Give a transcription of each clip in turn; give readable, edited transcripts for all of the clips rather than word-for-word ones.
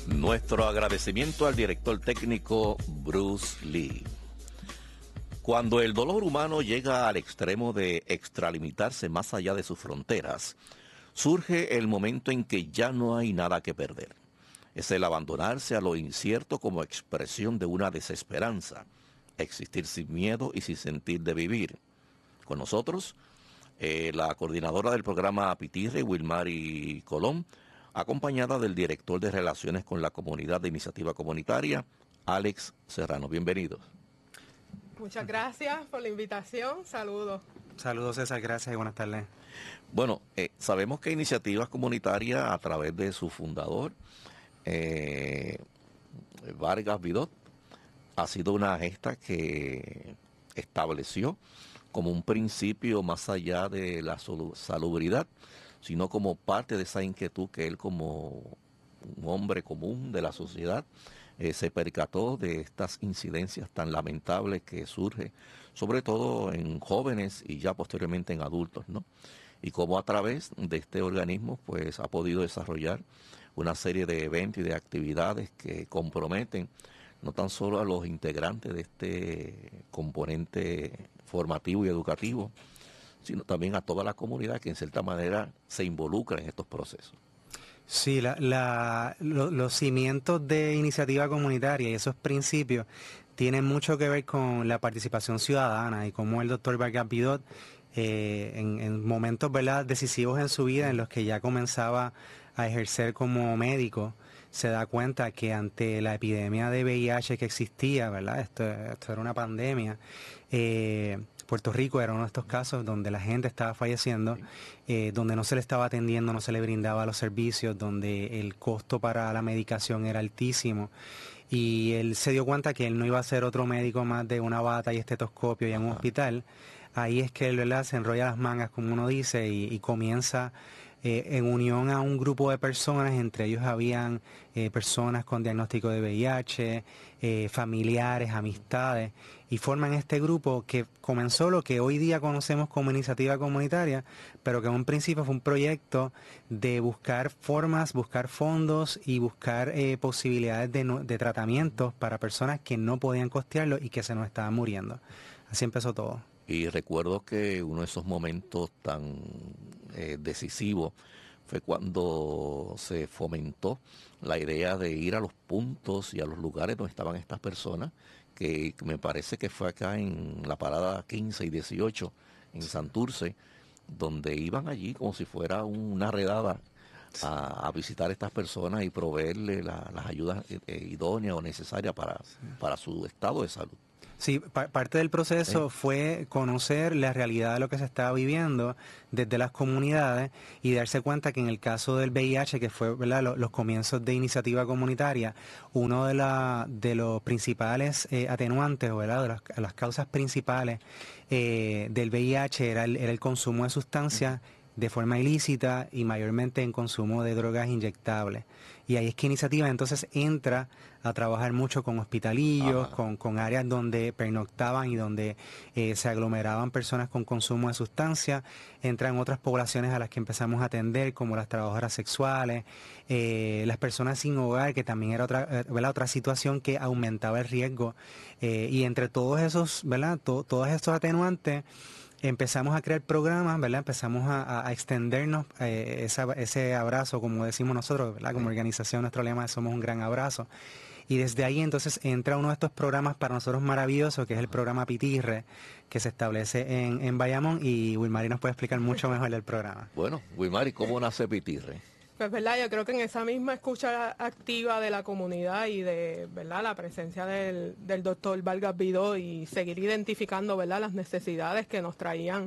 Nuestro agradecimiento al director técnico Bruce Lee. Cuando el dolor humano llega al extremo de extralimitarse más allá de sus fronteras, surge el momento en que ya no hay nada que perder. Es el abandonarse a lo incierto como expresión de una desesperanza, existir sin miedo y sin sentir de vivir. Con nosotros, la coordinadora del programa Pitirre, Wilmary Colón, acompañada del director de Relaciones con la Comunidad de Iniciativa Comunitaria, Alex Serrano. Bienvenidos. Muchas gracias por la invitación. Saludos. Saludos, César. Gracias y buenas tardes. Bueno, sabemos que Iniciativas Comunitarias, a través de su fundador, Vargas Vidot, ha sido una gesta que estableció como un principio más allá de la salubridad, sino como parte de esa inquietud que él, como un hombre común de la sociedad, se percató de estas incidencias tan lamentables que surgen, sobre todo en jóvenes y ya posteriormente en adultos, ¿no? Y cómo a través de este organismo pues ha podido desarrollar una serie de eventos y de actividades que comprometen no tan solo a los integrantes de este componente formativo y educativo, sino también a toda la comunidad que en cierta manera se involucra en estos procesos. Sí, los cimientos de iniciativa comunitaria y esos principios tienen mucho que ver con la participación ciudadana y cómo el doctor Vargas Vidot, en momentos, ¿verdad?, decisivos en su vida, en los que ya comenzaba a ejercer como médico, se da cuenta que ante la epidemia de VIH que existía, ¿verdad?, esto era una pandemia. Puerto Rico era uno de estos casos donde la gente estaba falleciendo, donde no se le estaba atendiendo, no se le brindaba los servicios, donde el costo para la medicación era altísimo. Y él se dio cuenta que él no iba a ser otro médico más de una bata y estetoscopio y en un hospital. Ahí es que él, ¿verdad?, se enrolla las mangas, como uno dice, y comienza en unión a un grupo de personas. Entre ellos habían personas con diagnóstico de VIH, familiares, amistades, y forman este grupo que comenzó lo que hoy día conocemos como iniciativa comunitaria, pero que en un principio fue un proyecto de buscar formas, buscar fondos y buscar posibilidades de tratamientos para personas que no podían costearlo y que se nos estaban muriendo. Así empezó todo. Y recuerdo que uno de esos momentos tan decisivos fue cuando se fomentó la idea de ir a los puntos y a los lugares donde estaban estas personas, que me parece que fue acá en la parada 15 y 18 en Santurce, donde iban allí como si fuera una redada a visitar a estas personas y proveerle las ayudas idóneas o necesarias para su estado de salud. Sí, parte del proceso fue conocer la realidad de lo que se estaba viviendo desde las comunidades y darse cuenta que en el caso del VIH, que fue, ¿verdad?, los comienzos de iniciativa comunitaria, uno de los principales atenuantes, ¿verdad?, de las causas principales del VIH era el consumo de sustancias de forma ilícita y mayormente en consumo de drogas inyectables. Y ahí es que Iniciativa entonces entra a trabajar mucho con hospitalillos, con áreas donde pernoctaban y donde se aglomeraban personas con consumo de sustancias. Entran otras poblaciones a las que empezamos a atender, como las trabajadoras sexuales, las personas sin hogar, que también era otra situación que aumentaba el riesgo. Y entre todos esos, ¿verdad?, todos estos atenuantes, empezamos a crear programas, ¿verdad? Empezamos a extendernos ese abrazo, como decimos nosotros, ¿verdad? Como organización, nuestro lema es Somos un Gran Abrazo. Y desde ahí entonces entra uno de estos programas para nosotros maravillosos, que es el programa Pitirre, que se establece en Bayamón, y Wilmary nos puede explicar mucho mejor del programa. Bueno, Wilmary, ¿cómo nace Pitirre? Pues verdad, yo creo que en esa misma escucha activa de la comunidad y de, ¿verdad?, la presencia del doctor Vargas Vidot y seguir identificando, ¿verdad?, las necesidades que nos traían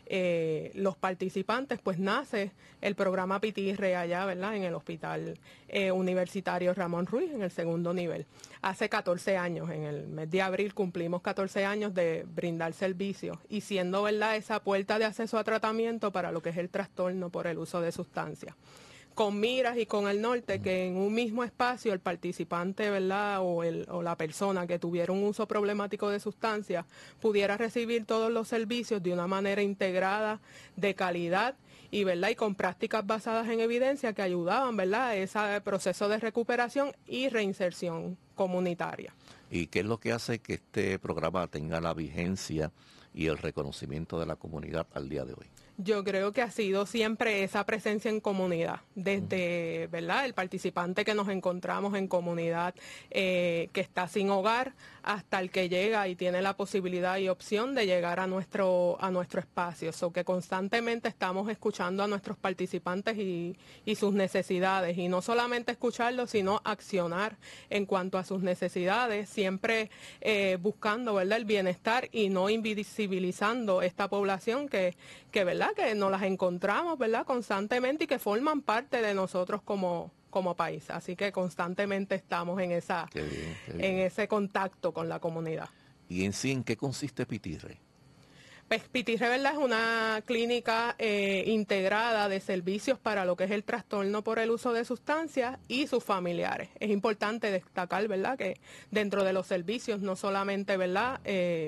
los participantes, pues nace el programa Pitirre allá, ¿verdad?, en el Hospital Universitario Ramón Ruiz, en el segundo nivel. Hace 14 años, en el mes de abril cumplimos 14 años de brindar servicios y siendo, ¿verdad?, esa puerta de acceso a tratamiento para lo que es el trastorno por el uso de sustancias. Con miras y con el norte, que en un mismo espacio el participante, ¿verdad?, o la persona que tuviera un uso problemático de sustancias pudiera recibir todos los servicios de una manera integrada, de calidad ¿verdad? Y con prácticas basadas en evidencia que ayudaban, ¿verdad?, a ese proceso de recuperación y reinserción comunitaria. ¿Y qué es lo que hace que este programa tenga la vigencia y el reconocimiento de la comunidad al día de hoy? Yo creo que ha sido siempre esa presencia en comunidad, desde, ¿verdad?, el participante que nos encontramos en comunidad, que está sin hogar, hasta el que llega y tiene la posibilidad y opción de llegar a nuestro espacio. So que constantemente estamos escuchando a nuestros participantes y sus necesidades, y no solamente escucharlos, sino accionar en cuanto a sus necesidades, siempre buscando, ¿verdad?, el bienestar y no invisibilizando esta población que ¿verdad?, que nos las encontramos, ¿verdad?, constantemente y que forman parte de nosotros como país. Así que constantemente estamos en Qué bien. en ese contacto con la comunidad. ¿Y en qué consiste Pitirre? Pues Pitirre, ¿verdad?, es una clínica integrada de servicios para lo que es el trastorno por el uso de sustancias y sus familiares. Es importante destacar, ¿verdad?, que dentro de los servicios no solamente, ¿verdad?,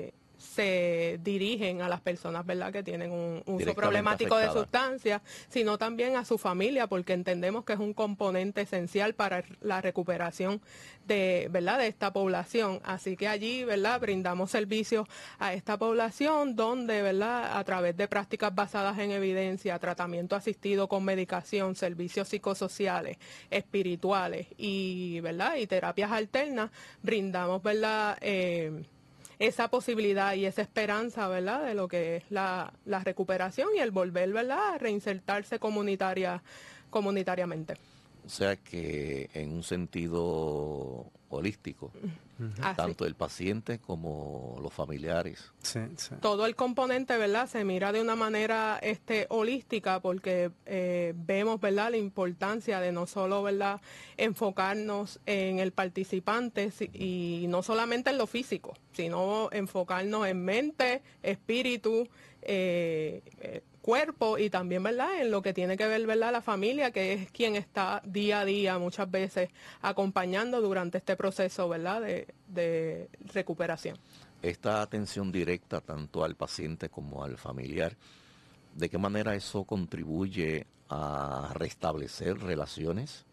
se dirigen a las personas, ¿verdad?, que tienen un uso problemático de sustancias, sino también a su familia, porque entendemos que es un componente esencial para la recuperación de, ¿verdad?, de esta población. Así que allí, ¿verdad?, brindamos servicios a esta población donde, ¿verdad?, a través de prácticas basadas en evidencia, tratamiento asistido con medicación, servicios psicosociales, espirituales y, ¿verdad?, y terapias alternas, brindamos, ¿verdad?, esa posibilidad y esa esperanza, ¿verdad?, de lo que es la recuperación y el volver, ¿verdad?, a reinsertarse comunitariamente. O sea que en un sentido holístico, tanto el paciente como los familiares. Sí, sí. Todo el componente, ¿verdad?, se mira de una manera holística, porque vemos, ¿verdad?, la importancia de no solo, ¿verdad?, enfocarnos en el participante y no solamente en lo físico, sino enfocarnos en mente, espíritu, cuerpo y también, ¿verdad?, en lo que tiene que ver, ¿verdad?, la familia, que es quien está día a día muchas veces acompañando durante este proceso, ¿verdad?, de recuperación. Esta atención directa tanto al paciente como al familiar, ¿de qué manera eso contribuye a restablecer relaciones?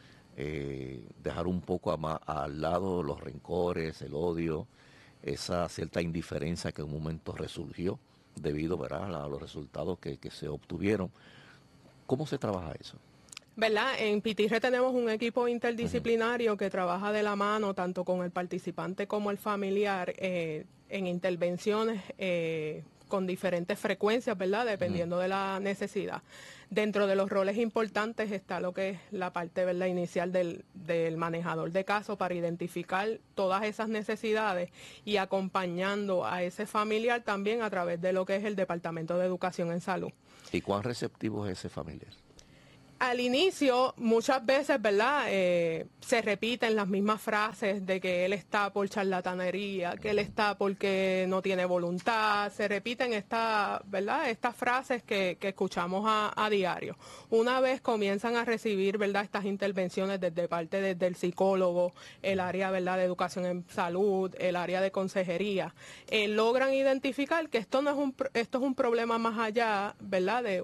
Dejar un poco al lado los rencores, el odio, esa cierta indiferencia que en un momento resurgió debido, ¿verdad?, a los resultados que se obtuvieron. ¿Cómo se trabaja eso? ¿Verdad? En Pitirre tenemos un equipo interdisciplinario que trabaja de la mano tanto con el participante como el familiar en intervenciones con diferentes frecuencias, ¿verdad?, dependiendo de la necesidad. Dentro de los roles importantes está lo que es la parte, ¿verdad?, inicial del manejador de caso para identificar todas esas necesidades y acompañando a ese familiar también a través de lo que es el Departamento de Educación en Salud. ¿Y cuán receptivo es ese familiar? Al inicio, muchas veces, ¿verdad?, se repiten las mismas frases de que él está por charlatanería, que él está porque no tiene voluntad, se repiten ¿verdad?, estas frases que escuchamos a diario. Una vez comienzan a recibir, ¿verdad?, estas intervenciones desde parte del psicólogo, el área, ¿verdad?, de educación en salud, el área de consejería, logran identificar que esto es un problema más allá, ¿verdad?, de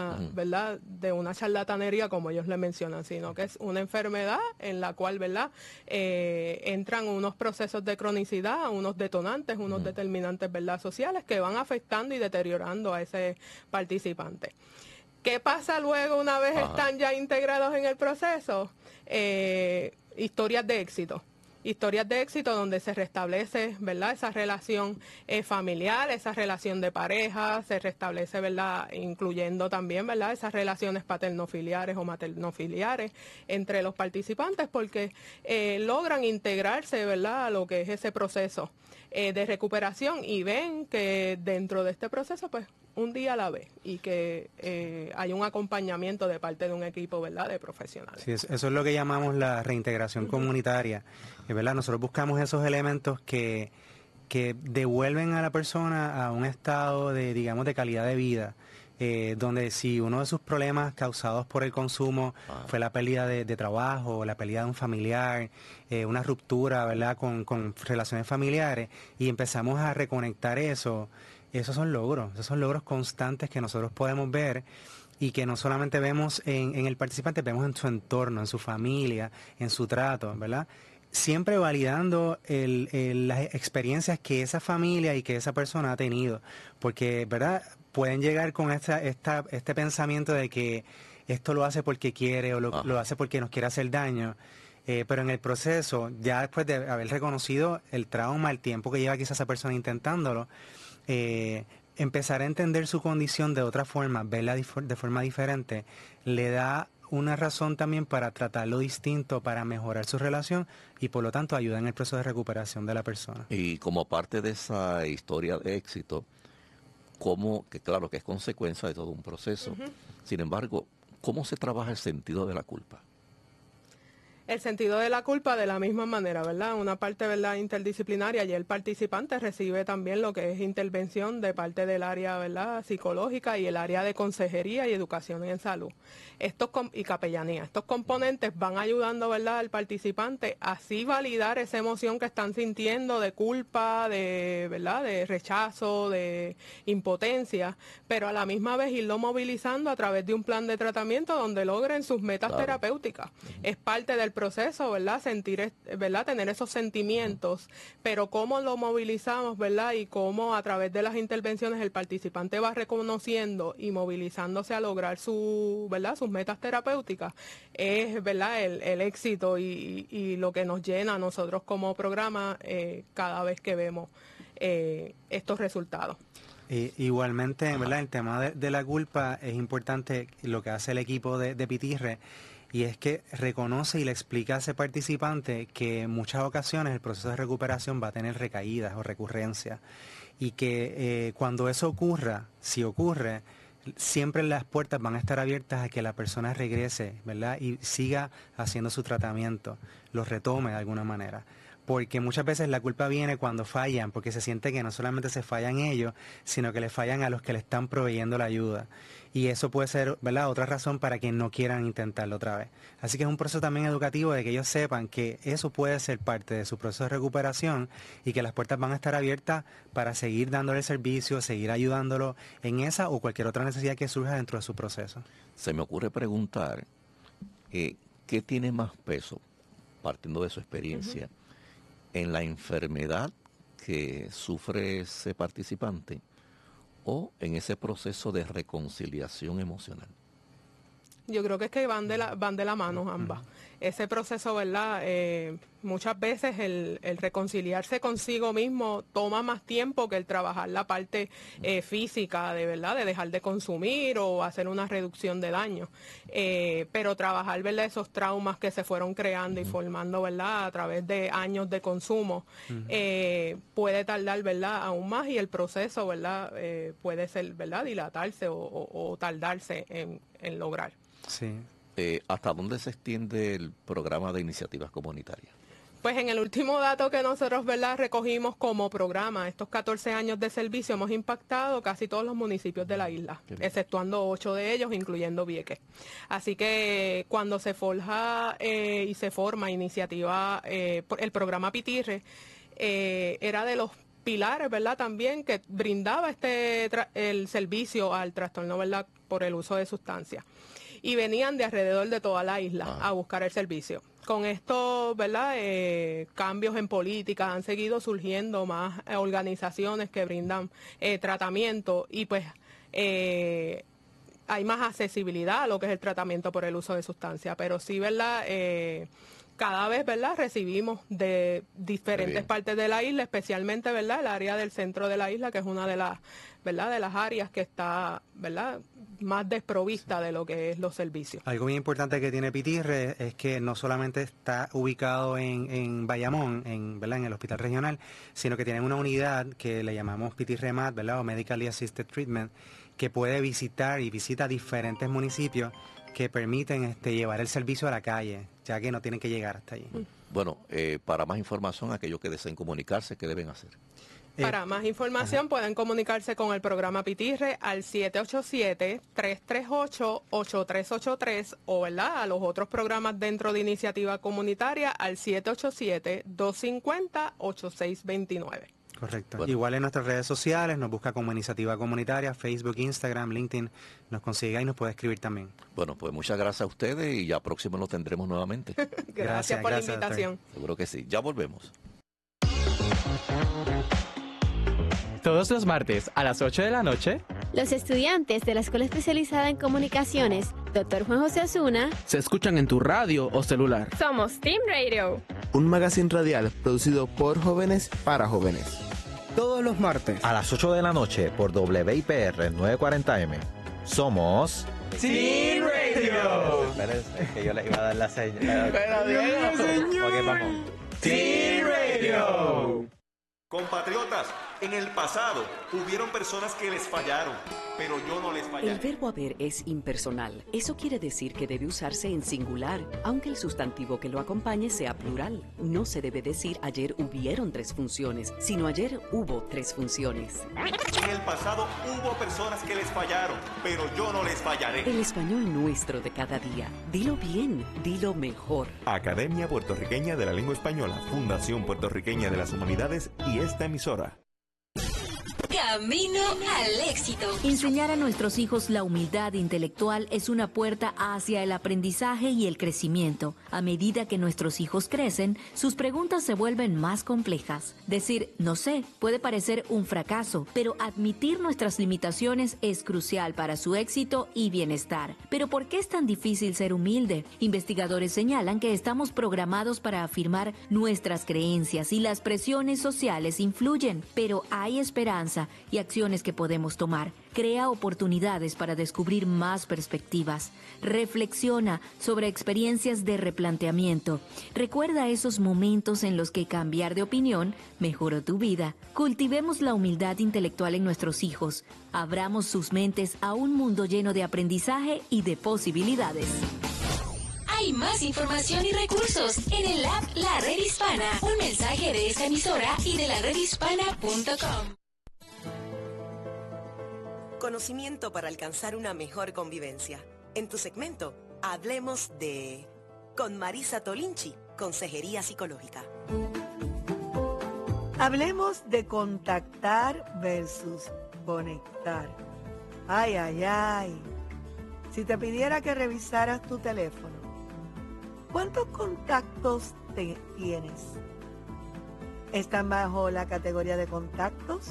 una charlatanería, como ellos le mencionan, sino que es una enfermedad en la cual, ¿verdad?, entran unos procesos de cronicidad, unos detonantes, unos determinantes, ¿verdad?, sociales que van afectando y deteriorando a ese participante. ¿Qué pasa luego una vez están ya integrados en el proceso? Historias de éxito. Historias de éxito donde se restablece, ¿verdad?, esa relación familiar, esa relación de pareja, se restablece, ¿verdad?, incluyendo también, ¿verdad?, esas relaciones paternofiliares o maternofiliares entre los participantes, porque logran integrarse, ¿verdad?, a lo que es ese proceso de recuperación y ven que dentro de este proceso, pues, un día a la vez y que hay un acompañamiento de parte de un equipo, ¿verdad?, de profesionales. Sí, eso es lo que llamamos la reintegración comunitaria, ¿verdad? Nosotros buscamos esos elementos que devuelven a la persona a un estado de, digamos, de calidad de vida, donde si uno de sus problemas causados por el consumo fue la pérdida de trabajo, la pérdida de un familiar, una ruptura, ¿verdad?, con relaciones familiares, y empezamos a reconectar eso. Esos son logros constantes que nosotros podemos ver y que no solamente vemos en el participante, vemos en su entorno, en su familia, en su trato, ¿verdad? Siempre validando las experiencias que esa familia y que esa persona ha tenido, porque, ¿verdad? Pueden llegar con este pensamiento de que esto lo hace porque quiere o lo hace porque nos quiere hacer daño. Pero en el proceso, ya después de haber reconocido el trauma, el tiempo que lleva quizás esa persona intentándolo, empezar a entender su condición de otra forma, verla de forma diferente, le da una razón también para tratarlo distinto, para mejorar su relación y por lo tanto ayuda en el proceso de recuperación de la persona. Y como parte de esa historia de éxito, que claro que es consecuencia de todo un proceso, sin embargo, ¿cómo se trabaja el sentido de la culpa? El sentido de la culpa de la misma manera, ¿verdad? Una parte, ¿verdad?, interdisciplinaria, y el participante recibe también lo que es intervención de parte del área, ¿verdad?, psicológica y el área de consejería y educación en salud. Y capellanía. Estos componentes van ayudando, ¿verdad?, al participante a así validar esa emoción que están sintiendo de culpa, ¿verdad?, de rechazo, de impotencia, pero a la misma vez irlo movilizando a través de un plan de tratamiento donde logren sus metas terapéuticas. Es parte del proceso, ¿verdad? ¿Verdad? Tener esos sentimientos, pero cómo lo movilizamos, ¿verdad? Y cómo a través de las intervenciones el participante va reconociendo y movilizándose a lograr ¿verdad?, sus metas terapéuticas, es, ¿verdad?, el éxito y lo que nos llena a nosotros como programa cada vez que vemos estos resultados. Igualmente, ¿verdad?, el tema de la culpa es importante lo que hace el equipo de Pitirre, y es que reconoce y le explica a ese participante que en muchas ocasiones el proceso de recuperación va a tener recaídas o recurrencias, y que cuando eso ocurra, si ocurre, siempre las puertas van a estar abiertas a que la persona regrese, ¿verdad?, y siga haciendo su tratamiento, lo retome de alguna manera. Porque muchas veces la culpa viene cuando fallan, porque se siente que no solamente se fallan ellos, sino que le fallan a los que le están proveyendo la ayuda. Y eso puede ser, ¿verdad?, otra razón para que no quieran intentarlo otra vez. Así que es un proceso también educativo de que ellos sepan que eso puede ser parte de su proceso de recuperación y que las puertas van a estar abiertas para seguir dándole el servicio, seguir ayudándolo en esa o cualquier otra necesidad que surja dentro de su proceso. Se me ocurre preguntar, ¿qué tiene más peso, partiendo de su experiencia, en la enfermedad que sufre ese participante o en ese proceso de reconciliación emocional? Yo creo que es que van de la mano ambas. Ese proceso, ¿verdad? Muchas veces el reconciliarse consigo mismo toma más tiempo que el trabajar la parte física, ¿verdad?, de dejar de consumir o hacer una reducción de daño. Pero trabajar, ¿verdad?, esos traumas que se fueron creando y formando, ¿verdad?, a través de años de consumo, puede tardar, ¿verdad?, aún más, y el proceso, ¿verdad?, puede ser, ¿verdad?, dilatarse o tardarse en lograr. Sí. ¿Hasta dónde se extiende el programa de iniciativas comunitarias? Pues en el último dato que nosotros, ¿verdad?, recogimos como programa, estos 14 años de servicio, hemos impactado casi todos los municipios de la isla, exceptuando 8 de ellos, incluyendo Vieques. Así que cuando se forja y se forma iniciativa, el programa Pitirre, era de los pilares, ¿verdad?, también que brindaba el servicio al trastorno, ¿verdad?, por el uso de sustancias. Y venían de alrededor de toda la isla a buscar el servicio. Con estos, ¿verdad?, cambios en política, han seguido surgiendo más organizaciones que brindan tratamiento, y pues hay más accesibilidad a lo que es el tratamiento por el uso de sustancias. Pero sí, ¿verdad?, cada vez, ¿verdad?, recibimos de diferentes partes de la isla, especialmente, ¿verdad?, el área del centro de la isla, que es una de las, ¿verdad?, de las áreas que está, ¿verdad?, más desprovista de lo que es los servicios. Algo bien importante que tiene Pitirre es que no solamente está ubicado en Bayamón, ¿verdad?, en el hospital regional, sino que tiene una unidad que le llamamos Pitirre MAT, ¿verdad?, o Medically Assisted Treatment, que puede visitar y visita diferentes municipios que permiten llevar el servicio a la calle, ya que no tienen que llegar hasta allí. Bueno, para más información, aquellos que deseen comunicarse, ¿qué deben hacer? Para más información pueden comunicarse con el programa Pitirre al 787-338-8383 o, ¿verdad?, a los otros programas dentro de iniciativa comunitaria al 787-250-8629. Correcto. Bueno. Igual en nuestras redes sociales, nos busca como Iniciativa Comunitaria, Facebook, Instagram, LinkedIn, nos consigue y nos puede escribir también. Bueno, pues muchas gracias a ustedes y ya próximo lo tendremos nuevamente. Gracias por la doctor. invitación. Seguro que sí. Ya volvemos. Todos los martes a las 8 de la noche Los estudiantes de la Escuela Especializada en Comunicaciones, Dr. Juan José Osuna, se escuchan en tu radio o celular. Somos Team Radio. Un magazine radial producido por jóvenes para jóvenes. Todos los martes a las 8 de la noche por WIPR 940M. Somos Team Radio. Es que yo les iba a dar la señal. Ok, vamos. Team Radio. Compatriotas, en el pasado hubieron personas que les fallaron, pero yo no les fallaré. El verbo haber es impersonal. Eso quiere decir que debe usarse en singular, aunque el sustantivo que lo acompañe sea plural. No se debe decir ayer hubieron 3 funciones, sino ayer hubo 3 funciones. En el pasado hubo personas que les fallaron, pero yo no les fallaré. El español nuestro de cada día. Dilo bien, dilo mejor. Academia Puertorriqueña de la Lengua Española, Fundación Puertorriqueña de las Humanidades y esta emisora. Camino al éxito. Enseñar a nuestros hijos la humildad intelectual es una puerta hacia el aprendizaje y el crecimiento. A medida que nuestros hijos crecen, sus preguntas se vuelven más complejas. Decir no sé puede parecer un fracaso, pero admitir nuestras limitaciones es crucial para su éxito y bienestar. ¿Pero por qué es tan difícil ser humilde? Investigadores señalan que estamos programados para afirmar nuestras creencias y las presiones sociales influyen, pero hay esperanza y acciones que podemos tomar. Crea oportunidades para descubrir más perspectivas. Reflexiona sobre experiencias de replanteamiento. Recuerda esos momentos en los que cambiar de opinión mejoró tu vida. Cultivemos la humildad intelectual en nuestros hijos. Abramos sus mentes a un mundo lleno de aprendizaje y de posibilidades. Hay más información y recursos en el app La Red Hispana. Un mensaje de esta emisora y de laredhispana.com. Conocimiento para alcanzar una mejor convivencia. En tu segmento, hablemos de... Con Marisa Tolinchi, Consejería Psicológica. Hablemos de contactar versus conectar. Ay, ay, ay. Si te pidiera que revisaras tu teléfono, ¿cuántos contactos tienes? ¿Están bajo la categoría de contactos?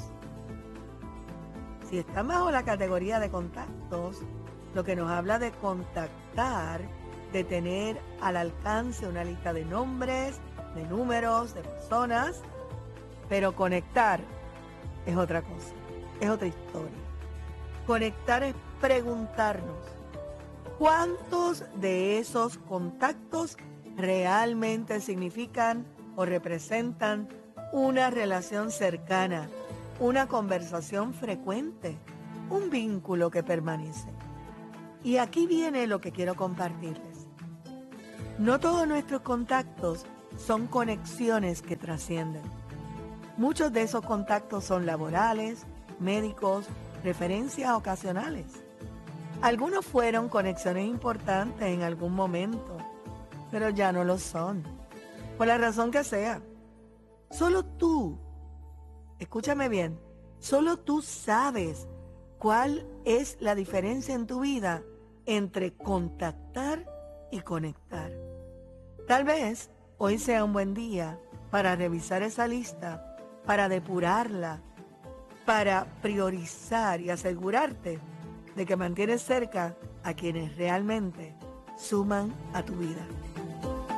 Si están bajo la categoría de contactos, lo que nos habla de contactar, de tener al alcance una lista de nombres, de números, de personas, pero conectar es otra cosa, es otra historia. Conectar es preguntarnos, ¿cuántos de esos contactos realmente significan o representan una relación cercana? Una conversación frecuente, un vínculo que permanece. Y aquí viene lo que quiero compartirles. No todos nuestros contactos son conexiones que trascienden. Muchos de esos contactos son laborales, médicos, referencias ocasionales. Algunos fueron conexiones importantes en algún momento, pero ya no lo son. Por la razón que sea. Solo tú, escúchame bien, solo tú sabes cuál es la diferencia en tu vida entre contactar y conectar. Tal vez hoy sea un buen día para revisar esa lista, para depurarla, para priorizar y asegurarte de que mantienes cerca a quienes realmente suman a tu vida.